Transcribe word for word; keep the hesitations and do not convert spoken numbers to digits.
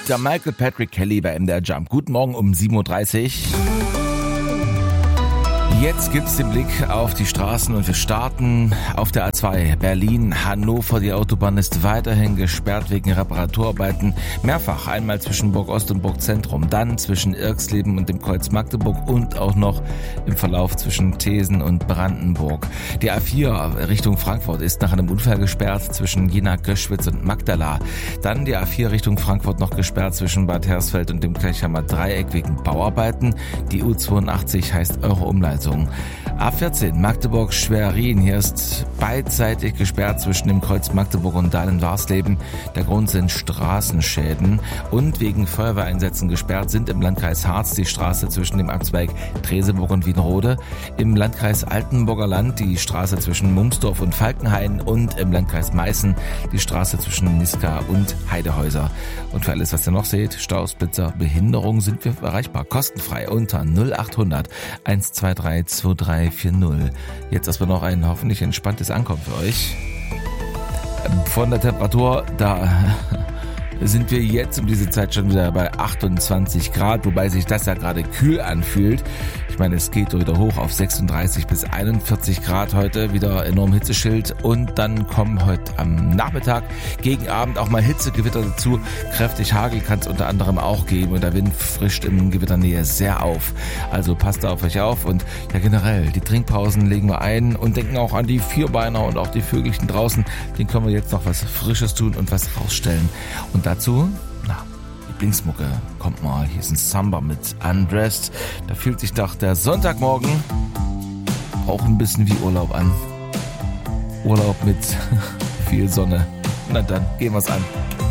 Der Michael Patrick Kelly bei M D R Jump. Guten Morgen um sieben Uhr dreißig. Jetzt gibt's den Blick auf die Straßen und wir starten auf der A zwei Berlin-Hannover. Die Autobahn ist weiterhin gesperrt wegen Reparaturarbeiten. Mehrfach, einmal zwischen Burg Ost und Burg Zentrum, dann zwischen Irxleben und dem Kreuz Magdeburg und auch noch im Verlauf zwischen Thesen und Brandenburg. Die A vier Richtung Frankfurt ist nach einem Unfall gesperrt zwischen Jena, Göschwitz und Magdala. Dann die A vier Richtung Frankfurt noch gesperrt zwischen Bad Hersfeld und dem Kirchheimer Dreieck wegen Bauarbeiten. Die U zweiundachtzig heißt eure Umleitung. A vierzehn Magdeburg-Schwerin, hier ist beidseitig gesperrt zwischen dem Kreuz Magdeburg und Dahlen-Warsleben. Der Grund sind Straßenschäden und wegen Feuerwehreinsätzen gesperrt sind im Landkreis Harz die Straße zwischen dem Abzweig Treseburg und Wienrode, im Landkreis Altenburger Land die Straße zwischen Mumsdorf und Falkenhain und im Landkreis Meißen die Straße zwischen Niska und Heidehäuser. Und für alles, was ihr noch seht, Staus, Blitzer, Behinderung, sind wir erreichbar, kostenfrei unter null acht hundert eins zwei drei zwei drei vier null. Jetzt erstmal noch ein hoffentlich entspanntes Ankommen für euch. Von der Temperatur, da sind wir jetzt um diese Zeit schon wieder bei achtundzwanzig Grad, wobei sich das ja gerade kühl anfühlt. Ich meine, es geht wieder hoch auf sechsunddreißig bis einundvierzig Grad heute, wieder enorm Hitzeschild und dann kommen heute am Nachmittag gegen Abend auch mal Hitzegewitter dazu. Kräftig Hagel kann es unter anderem auch geben und der Wind frischt in Gewitternähe sehr auf. Also passt da auf euch auf und ja generell, die Trinkpausen legen wir ein und denken auch an die Vierbeiner und auch die Vögelchen draußen. Den können wir jetzt noch was Frisches tun und was rausstellen. Und dazu, na, Lieblingsmucke, kommt mal, hier ist ein Samba mit Undressed. Da fühlt sich doch der Sonntagmorgen auch ein bisschen wie Urlaub an. Urlaub mit viel Sonne. Na dann, gehen wir's an.